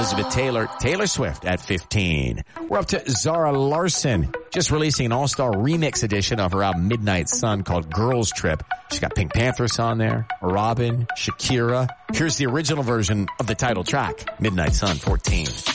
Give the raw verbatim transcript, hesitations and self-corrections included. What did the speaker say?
Elizabeth Taylor, Taylor Swift at fifteen. We're up to Zara Larsson, just releasing an all-star remix edition of her album Midnight Sun called Girls Trip. She's got Pink Panther on there, Robin, Shakira. Here's the original version of the title track, Midnight Sun, fourteen.